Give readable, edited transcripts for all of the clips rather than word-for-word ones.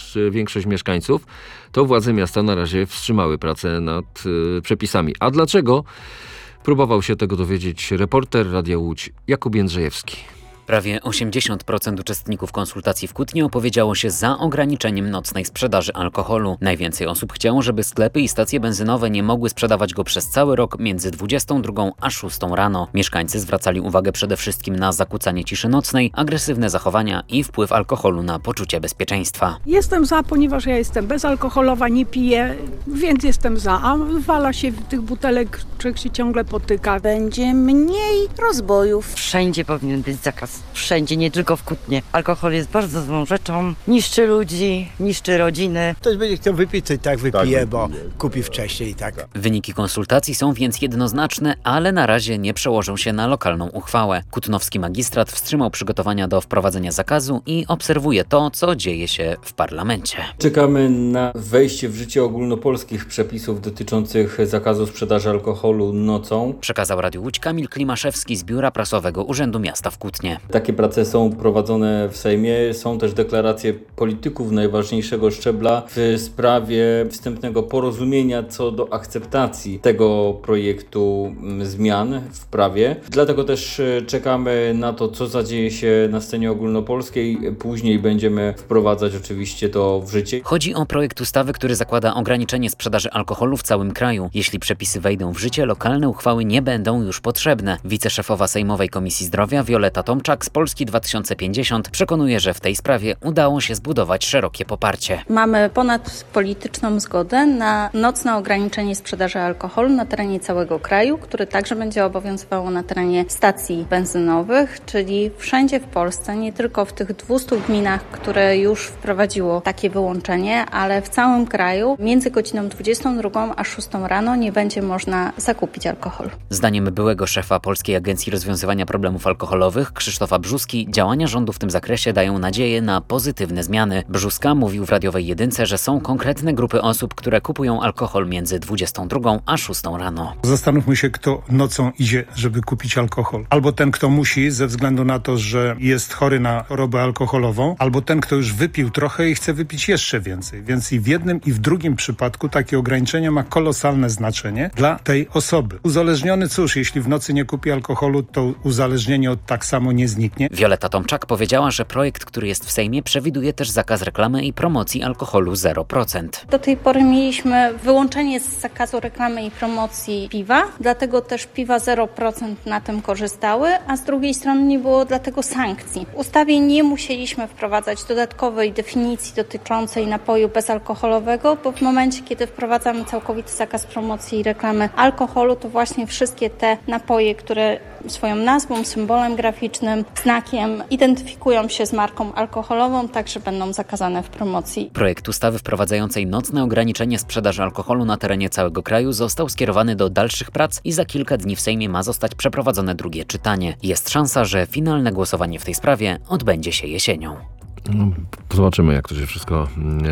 większość mieszkańców, to władze miasta na razie wstrzymały pracę nad przepisami. A dlaczego? Próbował się tego dowiedzieć reporter Radia Łódź Jakub Jędrzejewski. Prawie 80% uczestników konsultacji w Kutnie opowiedziało się za ograniczeniem nocnej sprzedaży alkoholu. Najwięcej osób chciało, żeby sklepy i stacje benzynowe nie mogły sprzedawać go przez cały rok między 22 a 6 rano. Mieszkańcy zwracali uwagę przede wszystkim na zakłócanie ciszy nocnej, agresywne zachowania i wpływ alkoholu na poczucie bezpieczeństwa. Jestem za, ponieważ ja jestem bezalkoholowa, nie piję, więc jestem za. A wala się tych butelek, człowiek się ciągle potyka. Będzie mniej rozbojów. Wszędzie powinien być zakaz. Wszędzie, nie tylko w Kutnie. Alkohol jest bardzo złą rzeczą. Niszczy ludzi, niszczy rodziny. Ktoś będzie chciał wypić, to i tak wypije, bo kupi wcześniej i tak. Wyniki konsultacji są więc jednoznaczne, ale na razie nie przełożą się na lokalną uchwałę. Kutnowski magistrat wstrzymał przygotowania do wprowadzenia zakazu i obserwuje to, co dzieje się w parlamencie. Czekamy na wejście w życie ogólnopolskich przepisów dotyczących zakazu sprzedaży alkoholu nocą. Przekazał Radiu Łódź Kamil Klimaszewski z Biura Prasowego Urzędu Miasta w Kutnie. Takie prace są prowadzone w Sejmie. Są też deklaracje polityków najważniejszego szczebla w sprawie wstępnego porozumienia co do akceptacji tego projektu zmian w prawie. Dlatego też czekamy na to, co zadzieje się na scenie ogólnopolskiej. Później będziemy wprowadzać oczywiście to w życie. Chodzi o projekt ustawy, który zakłada ograniczenie sprzedaży alkoholu w całym kraju. Jeśli przepisy wejdą w życie, lokalne uchwały nie będą już potrzebne. Wiceszefowa Sejmowej Komisji Zdrowia Wioleta Tomczak z Polski 2050 przekonuje, że w tej sprawie udało się zbudować szerokie poparcie. Mamy ponadpolityczną zgodę na nocne ograniczenie sprzedaży alkoholu na terenie całego kraju, które także będzie obowiązywało na terenie stacji benzynowych, czyli wszędzie w Polsce, nie tylko w tych 200 gminach, które już wprowadziło takie wyłączenie, ale w całym kraju między godziną 22 a 6 rano nie będzie można zakupić alkoholu. Zdaniem byłego szefa Polskiej Agencji Rozwiązywania Problemów Alkoholowych Krzysztofa Brzuski, działania rządu w tym zakresie dają nadzieję na pozytywne zmiany. Brzuska mówił w radiowej jedynce, że są konkretne grupy osób, które kupują alkohol między 22 a 6 rano. Zastanówmy się, kto nocą idzie, żeby kupić alkohol. Albo ten, kto musi ze względu na to, że jest chory na chorobę alkoholową, albo ten, kto już wypił trochę i chce wypić jeszcze więcej. Więc i w jednym i w drugim przypadku takie ograniczenie ma kolosalne znaczenie dla tej osoby. Uzależniony, cóż, jeśli w nocy nie kupi alkoholu, to uzależnienie tak samo nie zniknie. Wioleta Tomczak powiedziała, że projekt, który jest w Sejmie, przewiduje też zakaz reklamy i promocji alkoholu 0%. Do tej pory mieliśmy wyłączenie z zakazu reklamy i promocji piwa, dlatego też piwa 0% na tym korzystały, a z drugiej strony nie było dlatego sankcji. W ustawie nie musieliśmy wprowadzać dodatkowej definicji dotyczącej napoju bezalkoholowego, bo w momencie, kiedy wprowadzamy całkowity zakaz promocji i reklamy alkoholu, to właśnie wszystkie te napoje, które swoją nazwą, symbolem graficznym, znakiem identyfikują się z marką alkoholową, także będą zakazane w promocji. Projekt ustawy wprowadzającej nocne ograniczenie sprzedaży alkoholu na terenie całego kraju został skierowany do dalszych prac i za kilka dni w Sejmie ma zostać przeprowadzone drugie czytanie. Jest szansa, że finalne głosowanie w tej sprawie odbędzie się jesienią. Zobaczymy, jak to się wszystko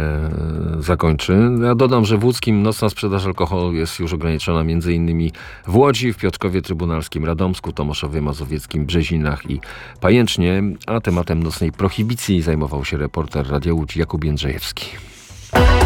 zakończy. Ja dodam, że w Łódzkim nocna sprzedaż alkoholu jest już ograniczona m.in. w Łodzi, w Piotrkowie Trybunalskim, Radomsku, Tomoszowie Mazowieckim, Brzezinach i Pajęcznie, a tematem nocnej prohibicji zajmował się reporter Radia Łódź Jakub Jędrzejewski.